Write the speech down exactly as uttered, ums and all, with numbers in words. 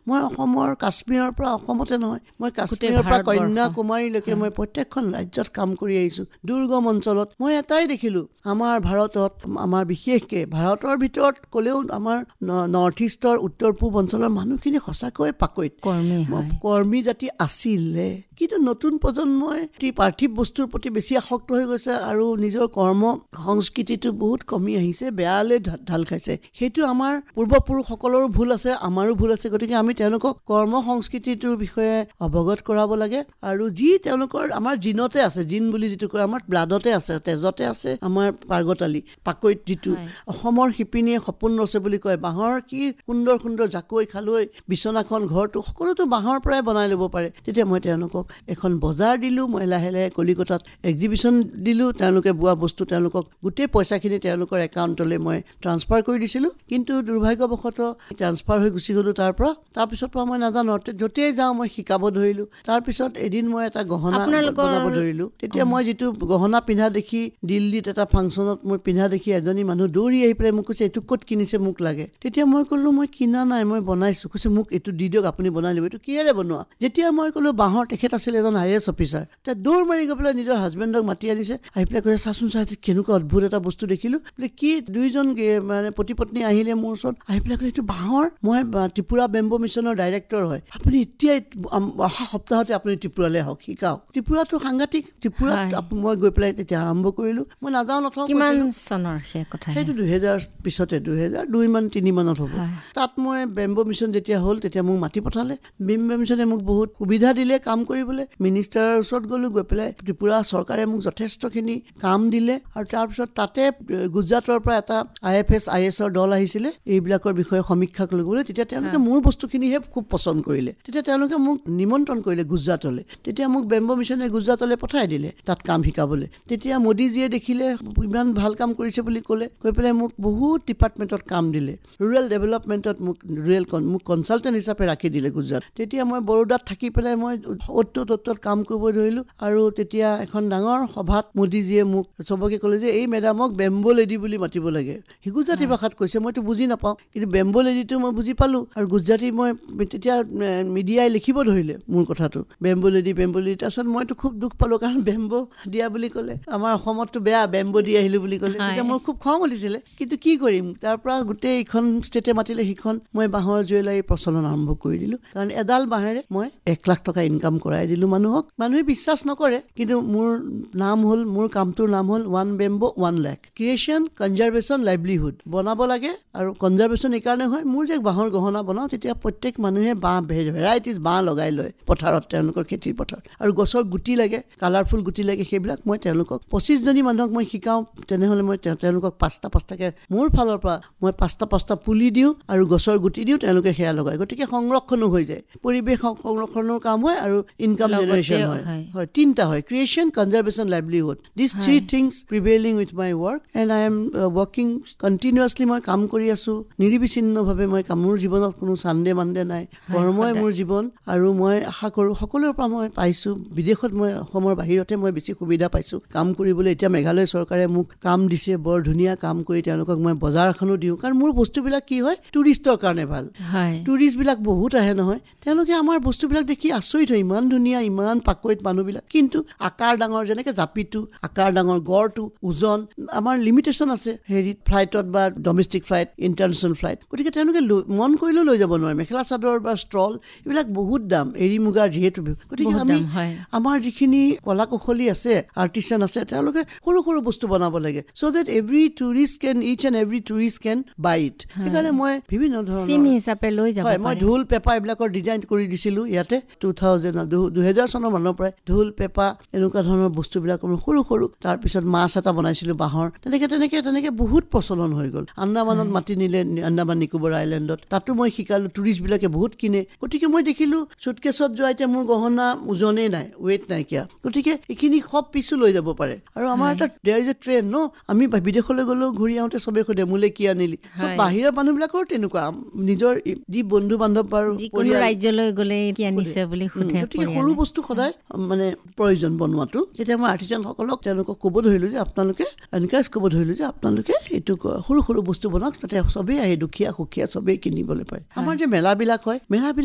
মই অসমৰ কাশ্মীৰৰ পৰা অসমতে নহয় মই কাশ্মীৰৰ পৰা কন্যাকুমাৰীলৈকে মই প্ৰত্যেকখন ৰাজ্যত কাম কৰি আহিছো দুৰ্গম অঞ্চলত মই এটাই দেখিলো আমাৰ ভাৰতত আমাৰ বিশেষকে ভাৰতৰ ভিতৰত ক'লেও আমাৰ নৰ্থ ইষ্টৰ উত্তৰ পূব অঞ্চলৰ মানুহখিনি সঁচাকৈ পাকৈত কৰ্মী কৰ্মী জাতি আছিলে কিন্তু নতুন প্ৰজন্মই পাৰ্থিৱ বস্তুৰ প্ৰতি বেছি আসক্ত হৈ গৈছে আৰু নিজৰ কৰ্ম সংস্কৃতিটো বহুত কমি আহিছে বেয়ালে ঢাল খাইছে সেইটো আমাৰ পূৰ্বপুৰুষসকলৰো ভুল আছে আমাৰো ভুল আছে গতিকে আমি তেওঁলোকক কৰ্ম সংস্কৃতিটোৰ বিষয়ে অৱগত কৰাব লাগে আৰু যি তেওঁলোকৰ আমাৰ জিনতে আছে জিন বুলি যিটো কয় আমাৰ ব্লাডতে আছে তেজতে আছে আমাৰ পাৰ্গতালী পাকৈত যিটো অসমৰ শিপিনীয়ে সপোন ৰচে বুলি কয় বাঁহৰ কি সুন্দৰ সুন্দৰ জাকৈ খালৈ বিচনাখন ঘৰটো সকলোতো বাঁহৰ পৰাই বনাই ল'ব পাৰে তেতিয়া মই তেওঁলোকক এখন বজাৰ দিলো মই লাহে লাহে কলিকতাত এক্সিবিশ্যন দিলো তেওঁলোকে বোৱা বস্তু তেওঁলোকক গোটেই পইচাখিনি তেওঁলোকৰ একাউণ্টলৈ মই ট্ৰান্সফাৰ কৰি দিছিলোঁ কিন্তু দুৰ্ভাগ্যবশতঃ ট্ৰান্সফাৰ হৈ গুচি গ'লো তাৰ পৰা তাৰপিছত পৰা মই নাজানো য'তেই যাওঁ মই শিকাব ধৰিলোঁ তাৰপিছত এদিন মই এটা গহনা বনাব ধৰিলোঁ তেতিয়া মই যিটো গহনা পিন্ধা দেখি দিল্লীত এটা ফাংচনত মই পিন্ধা দেখি এজনী মানুহ দৌৰি আহি পেলাই মোক কৈছে এইটো ক'ত কিনিছে মোক লাগে তেতিয়া মই ক'লো মই কিনা নাই মই বনাইছোঁ কৈছে মোক এইটো দি দিয়ক আপুনি বনাই ল'ব এইটো কিহেৰে বনোৱা যেতিয়া মই ক'লো বাঁহৰ তেখেত আছিলে এজন আই এছ অফিচাৰ তেওঁ দৌৰ মাৰি গৈ পেলাই নিজৰ হাজবেণ্ডক মাতি আনিছে আহি পেলাই কৈছে চাচোন চাই কেনেকুৱা অদ্ভুত এটা বস্তু দেখিলোঁ বোলে কি দুইজন মানে পতি পত্নী আহিলে মোৰ ওচৰত আহি পেলাই কৈছে এইটো বাঁহৰ মই ত্ৰিপুৰা বেম্বো মিছনৰ ডাইৰেক্টৰ হয় আপুনি এতিয়াই অহা সপ্তাহতে আপুনি ত্ৰিপুৰালৈ আহক শিকাওক ত্ৰিপুৰাটো সাংঘাতিক ত্ৰিপুৰাত মই গৈ পেলাই তেতিয়া আৰম্ভ কৰিলোঁ মই নাযাওঁ নথওঁ কিমান চনৰ সেই কথা সেইটো দুহেজাৰ পিছতে দুহেজাৰ দুই মান তিনি মানত হ'ব তাত মই বেম্বো মিছন যেতিয়া হ'ল তেতিয়া মোক মাতি পঠালে বেম্বো মিছনে মোক বহুত সুবিধা দিলে কাম কৰিবলৈ মিনিষ্টাৰৰ ওচৰত গ'লো গৈ পেলাই ত্ৰিপুৰা চৰকাৰে মোক যথেষ্টখিনি কাম দিলে আৰু তাৰপিছত তাতে গুজৰাটৰ পৰা এটা আই এফ এছ আই এছৰ দল আহিছিলে এইবিলাকৰ বিষয়ে সমীক্ষা কৰিবলৈ তেতিয়া তেওঁলোকে মোৰ বস্তুখিনিহে খুব পচন্দ কৰিলে তেতিয়া তেওঁলোকে মোক নিমন্ত্ৰণ কৰিলে গুজৰাটলৈ তেতিয়া মোক বেম্বো মিছনে গুজৰাটলৈ পঠাই দিলে তাত কাম শিকাবলৈ তেতিয়া মোদীজীয়ে দেখিলে ইমান ভাল কাম কৰিছে বুলি ক'লে কৈ পেলাই মোক বহুত ডিপাৰ্টমেণ্টত কাম দিলে ৰুৰেল ডেভেলপমেণ্টত মোক ৰুৰেল মোক কনচালটেণ্ট হিচাপে ৰাখি দিলে গুজৰাট তেতিয়া মই বৰোদাত থাকি পেলাই মই অ'ত ত'ত কাম কৰিব ধৰিলোঁ আৰু তেতিয়া এখন ডাঙৰ সভাত মোদীজীয়ে মোক চবকে ক'লে যে এই মেডামক বেম্বো লেডি বুলি মাতিব লাগে সি গুজৰাটী ভাষাত কৈছে মইতো বুজি নাপাওঁ কিন্তু বেম্বো লেডিটো মই বুজি পালোঁ আৰু গুজৰাটী মই তেতিয়া মিডিয়াই লিখিব ধৰিলে মোৰ কথাটো বেম্বো লেডি বেম্বো লেডি তাৰপিছত মইতো খুব দুখ পালোঁ কাৰণ বেম্বো দিয়া বুলি ক'লে আমাৰ অসমততো বেয়া বেম্বো দি আহিলোঁ বুলি ক'লে তেতিয়া মোৰ খুব খং উঠিছিলে কিন্তু কি কৰিম তাৰ পৰা গোটেই ইখন ষ্টেটে মাতিলে সিখন মই বাঁহৰ জুৱেলাৰী প্ৰচলন আৰম্ভ কৰি দিলোঁ কাৰণ এডাল বাঁহেৰে মই এক লাখ টকা ইনকাম কৰাই দিলোঁ মানুহক মানুহে বিশ্বাস নকৰে কিন্তু মোৰ নাম হ'ল মোৰ কামটোৰ নাম হ'ল one bamboo one lakh creation conservation livelihood বনাব লাগে আৰু কনজাৰ্ভেশ্যন এইকাৰণে হয় মোৰ যে বাঁহৰ গহনা বনাওঁ তেতিয়া প্ৰত্যেক মানুহে বাঁহ ভেৰাইটিজ বাঁহ লগাই লয় পথাৰত তেওঁলোকৰ খেতিৰ পথাৰত আৰু গছৰ গুটি লাগে কালাৰফুল গুটি লাগে সেইবিলাক মই তেওঁলোকক পঁচিছজনী মানুহক মই শিকাওঁ তেনেহ'লে মই তেওঁলোকক পাঁচটা পাঁচটাকৈ মোৰ ফালৰ পৰা মই পাঁচটা পাঁচটা পুলি দিওঁ আৰু গছৰ গুটি দিওঁ তেওঁলোকে সেয়া লগায় গতিকে সংৰক্ষণো হৈ যায় পৰিৱেশ সংৰক্ষণৰ কাম হয় আৰু ইনকাম জেনেৰেশ্যন হয় হয় তিনিটা হয় creation conservation livelihood this three things প্ৰিভেইলিং with my work and I am working continuously মই কাম কৰি আছোঁ নিৰবিচ্ছিন্নভাৱে মই কাম মোৰ জীৱনত কোনো চানডে মানডে নাই কৰ্মই মোৰ জীৱন আৰু মই আশা কৰোঁ সকলোৰে পৰা মই পাইছোঁ বিদেশত মই অসমৰ বাহিৰতে মই বেছি সুবিধা পাইছোঁ কাম কৰিবলৈ এতিয়া মেঘালয় চৰকাৰে মোক কাম দিছে বৰ ধুনীয়া কাম কৰি তেওঁলোকক মই বজাৰ এখনো দিওঁ কাৰণ মোৰ বস্তুবিলাক কি হয় টুৰিষ্টৰ কাৰণে ভাল টুৰিষ্টবিলাক বহুত আহে নহয় তেওঁলোকে আমাৰ বস্তুবিলাক দেখি আচৰিত হয় ইমান ধুনীয়া ইমান পাকৈত মানুহবিলাক কিন্তু আকাৰ ডাঙৰ যেনেকৈ জাপিটো আকাৰ ডাঙৰ গড়টো ওজন আমাৰ লিমিটেশ্যন আছে হেৰিত ফ্লাইটত বা ডমেষ্টিক ফ্লাইট ইণ্টাৰনেশ্যনেল ফ্লাইট গতিকে তেওঁলোকে মন কৰিলেও লৈ যাব নোৱাৰে মেখেলা চাদৰ বা ষ্টল এইবিলাক বহুত দাম এৰী মুগাৰ যিহেতু গতিকে আমি আমাৰ যিখিনি কলা কৌশলী আছে আৰ্টিচান আছে তেওঁলোকে সৰু সৰু বস্তু বনাব লাগে চ' that every tourist can is and every tourist can by it সেইকাৰণে মই বিভিন্ন ধৰণৰ মই ঢোল পেপা এইবিলাকৰ ডিজাইন কৰি দিছিলোঁ ইয়াতে টু থাউজেণ্ড দুহেজাৰ চনৰ মানৰ পৰাই ঢোল পেপা এনেকুৱা ধৰণৰ বস্তুবিলাক সৰু সৰু তাৰপিছত মাছ এটা বনাইছিলোঁ বাঁহৰ তেনেকে তেনেকে তেনেকে বহুত প্ৰচলন হৈ গ'ল আন্দামানত মাতি নিলে আন্দামান নিকোবৰ আইলেণ্ডত তাতো মই শিকালোঁ টুৰিষ্টবিলাকে বহুত কিনে গতিকে মই দেখিলোঁ চুটকেছত যোৱা এতিয়া মোৰ গহনা ওজনেই নাই ৱেইট নাইকিয়া গতিকে এইখিনি সব পিছো লৈ যাব পাৰে আৰু আমাৰ এটা দেয়াৰ ইজ এ ট্ৰেণ্ড ন আমি বিদেশলৈ গ'লেও ঘূৰি আহোঁতে চবেই সোধে মোলে কি আনিলি চব বাহিৰৰ মানুহবিলাকৰ তেনেকুৱা নিজৰ যি বন্ধু বান্ধৱ আৰু ৰাজ্যলৈ গ'লে কি আনিছে বুলি সোধে গতিকে সৰু বস্তু সদায় মানে প্ৰয়োজন বনোৱাটো এতিয়া মই আৰ্টিচানসকলক তেওঁলোকক ক'ব ধৰিলোঁ যে আপোনালোকে এনকাৰেজ ক'ব ধৰিলোঁ যে আপোনালোকে এইটো সৰু সৰু বস্তু বনাওক যাতে চবেই আহে দুখীয়া সুখীয়া চবেই কিনিবলৈ পাৰে আমাৰ যে মেলাবিলাক হয় মেলাবিলাক